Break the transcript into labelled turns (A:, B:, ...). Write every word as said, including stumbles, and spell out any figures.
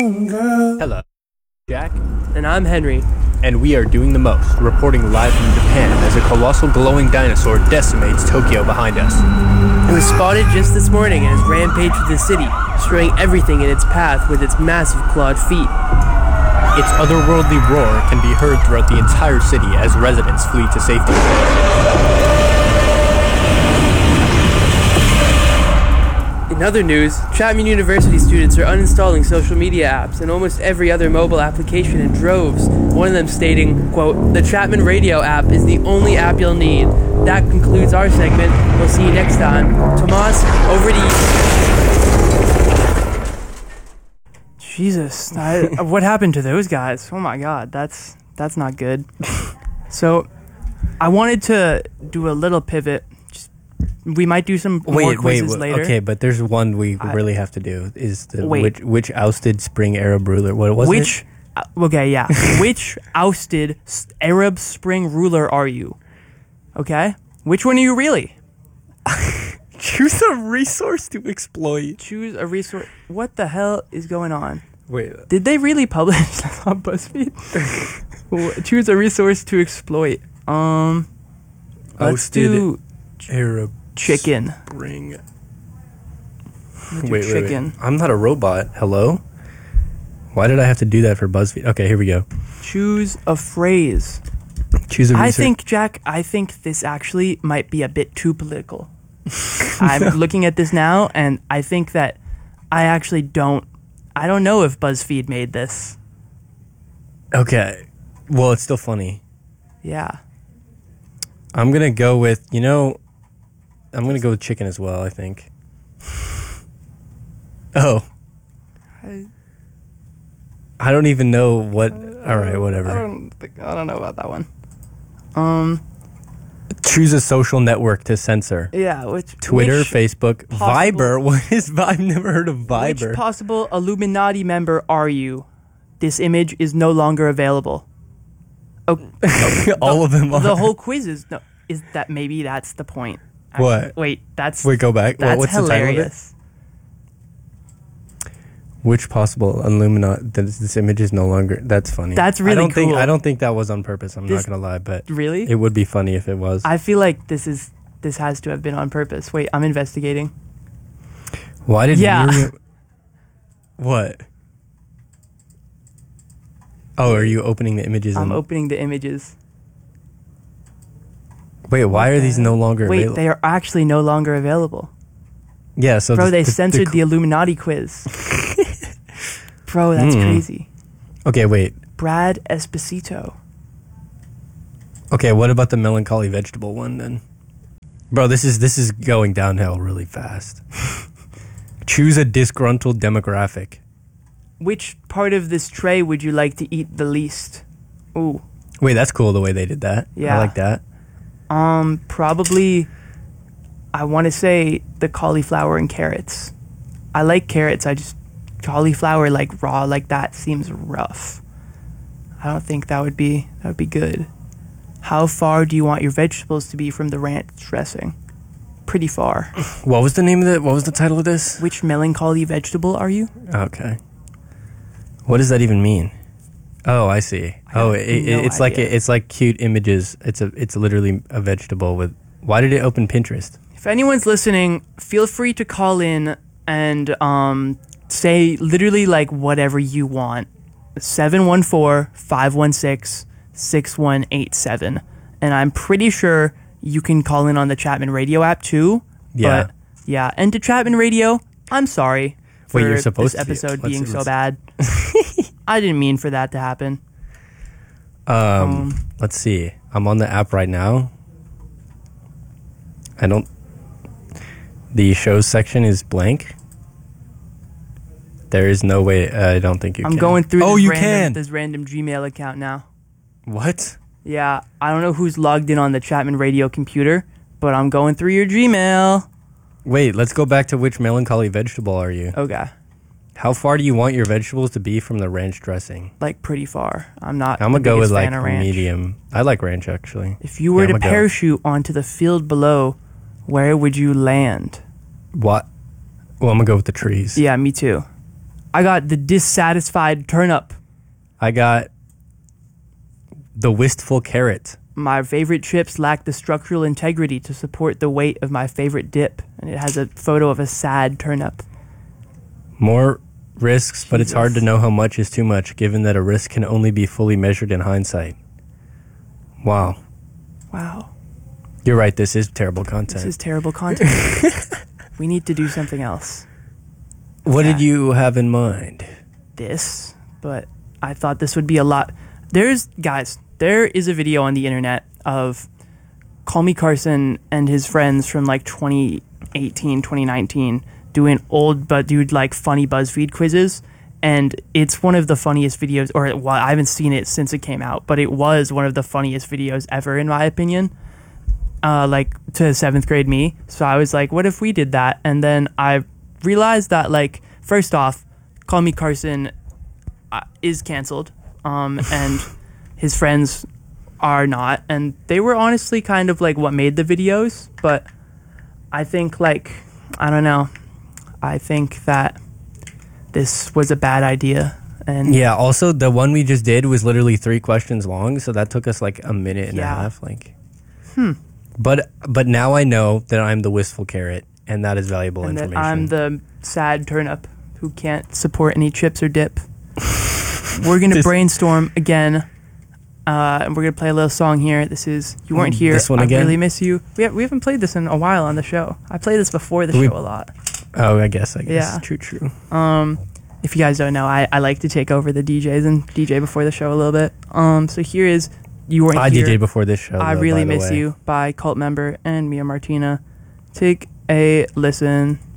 A: Hello, Jack.
B: And I'm Henry.
A: And we are doing the most, reporting live from Japan as a colossal glowing dinosaur decimates Tokyo behind us.
B: It was spotted just this morning and has rampaged through the city, destroying everything in its path with its massive clawed feet.
A: Its otherworldly roar can be heard throughout the entire city as residents flee to safety.
B: In other news, Chapman University students are uninstalling social media apps and almost every other mobile application in droves, one of them stating, quote, "The Chapman Radio app is the only app you'll need." That concludes our segment. We'll see you next time. Tomas, over to you. Jesus, I, what happened to those guys? Oh my god, that's that's not good. So, I wanted to do a little pivot. We might do some
A: wait,
B: more quizzes
A: wait,
B: later.
A: Okay, but there's one we
B: I,
A: really have to do. Is the
B: wait.
A: which which ousted spring Arab ruler? What was
B: which,
A: it?
B: Uh, okay, yeah. Which ousted Arab Spring ruler are you? Okay, which one are you really?
A: Choose a resource to exploit.
B: Choose a resource. What the hell is going on?
A: Wait,
B: did they really publish this on BuzzFeed? Choose a resource to exploit. Um, let's
A: ousted
B: do
A: Arab.
B: Chicken.
A: Spring.
B: Wait,
A: wait,
B: chicken.
A: wait, wait. I'm not a robot. Hello? Why did I have to do that for BuzzFeed? Okay, here we go.
B: Choose a phrase.
A: Choose a research.
B: I think, Jack, I think this actually might be a bit too political. I'm no. looking at this now, and I think that I actually don't... I don't know if BuzzFeed made this.
A: Okay. Well, it's still funny.
B: Yeah.
A: I'm going to go with, you know... I'm going to go with chicken as well, I think. Oh.
B: I,
A: I don't even know what... All right, whatever.
B: I don't, think, I don't know about that one. Um,
A: Choose a social network to censor.
B: Yeah, which...
A: Twitter,
B: which
A: Facebook,
B: possible,
A: Viber. What is... I've never heard of Viber.
B: Which possible Illuminati member are you? This image is no longer available. Oh, oh,
A: All
B: the,
A: of them are.
B: The whole quiz is... No, is that maybe that's the point. Actually,
A: what?
B: Wait, that's...
A: Wait, go back.
B: That's
A: What's
B: hilarious.
A: The title of it? Which possible Illuminati... This, this image is no longer... That's funny.
B: That's really
A: I don't
B: cool.
A: Think, I don't think that was on purpose. I'm
B: this,
A: not going to lie, but...
B: Really?
A: It would be funny if it was.
B: I feel like this is... This has to have been on purpose. Wait, I'm investigating.
A: Why did
B: yeah.
A: Miriam... What? Oh, are you opening the images?
B: I'm
A: in...
B: opening the images.
A: Wait, why are these no longer
B: Wait,
A: available?
B: they are actually no longer available.
A: Yeah, so...
B: Bro,
A: the,
B: they
A: the,
B: censored the, the Illuminati quiz. Bro, that's mm. crazy.
A: Okay, wait.
B: Brad Esposito.
A: Okay, what about the melancholy vegetable one then? Bro, this is this is going downhill really fast. Choose a disgruntled demographic.
B: Which part of this tray would you like to eat the least? Ooh.
A: Wait, that's cool the way they did that.
B: Yeah.
A: I like that.
B: Um, probably, I want to say the cauliflower and carrots. I like carrots, I just, cauliflower like raw like that seems rough. I don't think that would be, that would be good. How far do you want your vegetables to be from the ranch dressing? Pretty far.
A: What was the name of the, what was the title of this?
B: Which melancholy vegetable are you?
A: Okay. What does that even mean? Oh, I see. I oh, it, it,
B: no
A: it's
B: idea.
A: like it, it's like cute images. It's a it's literally a vegetable with. Why did it open Pinterest?
B: If anyone's listening, feel free to call in and um say literally like whatever you want. seven one four, five one six, six one eight seven. And I'm pretty sure you can call in on the Chapman Radio app too.
A: Yeah.
B: But yeah, and to Chapman Radio, I'm sorry for
A: Wait, you're supposed
B: this episode
A: to.
B: being
A: let's,
B: so
A: let's...
B: bad. I didn't mean for that to happen.
A: Um,
B: um,
A: let's see. I'm on the app right now. I don't... The shows section is blank. There is no way... Uh, I don't think you
B: I'm
A: can.
B: I'm going through
A: oh,
B: this,
A: you
B: random,
A: can.
B: this random Gmail account now.
A: What?
B: Yeah, I don't know who's logged in on the Chapman Radio computer, but I'm going through your Gmail.
A: Wait, let's go back to which melancholy vegetable are you?
B: Okay.
A: How far do you want your vegetables to be from the ranch dressing?
B: Like pretty far. I'm not.
A: I'm gonna go with like
B: ranch.
A: medium. I like ranch actually.
B: If you were
A: yeah,
B: to parachute go. onto the field below, where would you land?
A: What? Well, I'm gonna go with the trees.
B: Yeah, me too. I got the dissatisfied turnip.
A: I got the wistful carrot.
B: My favorite chips lack the structural integrity to support the weight of my favorite dip. And it has a photo of a sad turnip.
A: More risks, but it's hard to
B: Jesus.
A: know how much is too much, given that a risk can only be fully measured in hindsight. Wow.
B: Wow.
A: You're right, this is terrible content.
B: This is terrible content. We need to do something else.
A: what
B: yeah.
A: did you have in mind?
B: This, but I thought this would be a lot. There's, guys, there is a video on the internet of Call Me Carson and his friends from like twenty eighteen, twenty nineteen doing old but dude like funny BuzzFeed quizzes, and it's one of the funniest videos, or well, I haven't seen it since it came out, but it was one of the funniest videos ever in my opinion, uh, like to seventh grade me. So I was like, what if we did that? And then I realized that, like, first off, Call Me Carson uh, is canceled, um, and his friends are not, and they were honestly kind of like what made the videos, but I think, like, I don't know, I think that this was a bad idea. And
A: Yeah, also the one we just did was literally three questions long, so that took us like a minute and
B: Yeah.
A: a half. Like, hmm. But but now I know that I'm the wistful carrot, and that is valuable
B: and that
A: information.
B: I'm the sad turnip who can't support any chips or dip. We're gonna
A: This-
B: brainstorm again, uh, and we're gonna play a little song here. This is "You Weren't
A: Mm,
B: Here."
A: this one
B: I
A: again?
B: really miss you. We ha- we haven't played this in a while on the show. I played this before the
A: We-
B: show a lot.
A: Oh, I guess, I guess.
B: Yeah.
A: True, true.
B: Um, if you guys don't know, I, I like to take over the D Js and D J before the show a little bit. Um, so here is "You Weren't
A: I
B: Here."
A: D J before this show.
B: I
A: though,
B: really
A: by the
B: miss
A: way.
B: you by Cult Member and Mia Martina. Take a listen.